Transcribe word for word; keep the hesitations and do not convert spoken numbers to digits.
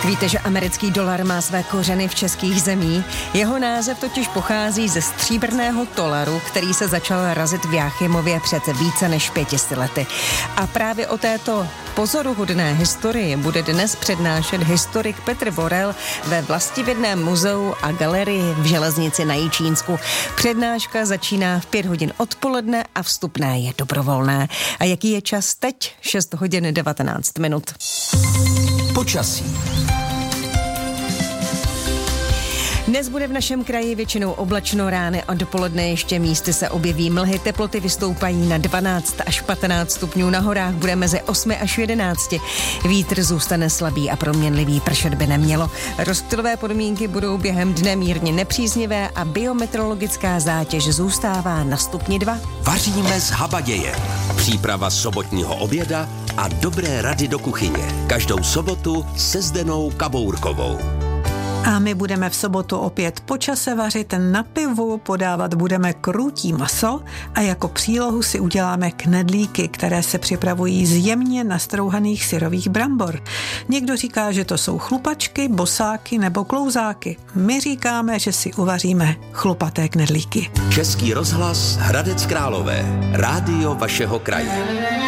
Víte, že americký dolar má své kořeny v českých zemích? Jeho název totiž pochází ze stříbrného dolaru, který se začal razit v Jáchymově před více než pětisty lety. A právě o této pozoruhodné historii bude dnes přednášet historik Petr Vorel ve Vlastivědném muzeu a galerii v Železnici na Jičínsku. Přednáška začíná v pět hodin odpoledne a vstupné je dobrovolné. A jaký je čas teď? šest hodin devatenáct minut. Počasí. Dnes bude v našem kraji většinou oblačno, rány a dopoledne ještě místy se objeví mlhy, teploty vystoupají na dvanáct až patnáct stupňů, na horách bude mezi osm až jedenáct. Vítr zůstane slabý a proměnlivý, pršet by nemělo. Rozptylové podmínky budou během dne mírně nepříznivé a biometeorologická zátěž zůstává na stupni dva. Vaříme z habaděje. Příprava sobotního oběda a dobré rady do kuchyně. Každou sobotu se Zdenou Kabourkovou. A my budeme v sobotu opět po čase vařit na pivu, podávat budeme krůtí maso a jako přílohu si uděláme knedlíky, které se připravují z jemně nastrouhaných syrových brambor. Někdo říká, že to jsou chlupačky, bosáky nebo klouzáky. My říkáme, že si uvaříme chlupaté knedlíky. Český rozhlas Hradec Králové. Rádio vašeho kraje.